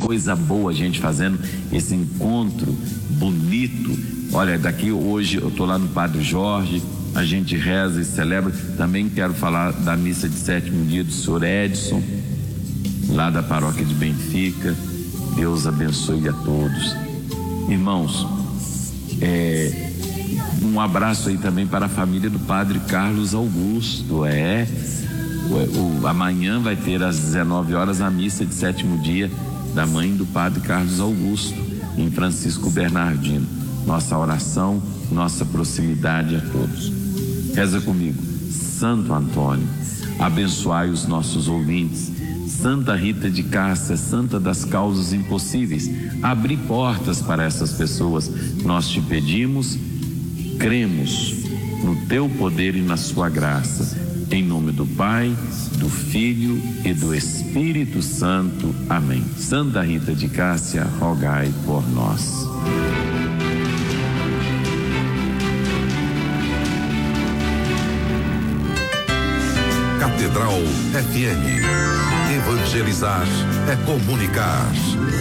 coisa boa a gente fazendo esse encontro bonito. Olha, daqui hoje eu tô lá no Padre Jorge, a gente reza e celebra. Também quero falar da missa de 7º dia do Sr. Edson, lá da paróquia de Benfica. Deus abençoe a todos. Irmãos, um abraço aí também para a família do Padre Carlos Augusto. Amanhã vai ter às 19 horas a missa de 7º dia da mãe do Padre Carlos Augusto, em Francisco Bernardino. Nossa oração, nossa proximidade a todos. Reza comigo. Santo Antônio, abençoai os nossos ouvintes. Santa Rita de Cássia, santa das causas impossíveis, abri portas para essas pessoas. Nós te pedimos, cremos no teu poder e na sua graça. Em nome do Pai, do Filho e do Espírito Santo. Amém. Santa Rita de Cássia, rogai por nós. Catedral FM. Evangelizar é comunicar.